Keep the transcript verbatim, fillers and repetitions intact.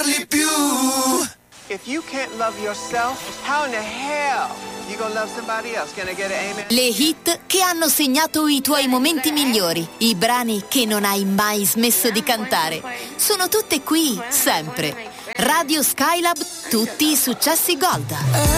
parli più. If you can't love yourself, how in the hell you gonna love somebody else? Can I get an amen? Le hit che hanno segnato i tuoi momenti migliori, i brani che non hai mai smesso di cantare, sono tutte qui, sempre. Radio Skylab, tutti i successi Gold.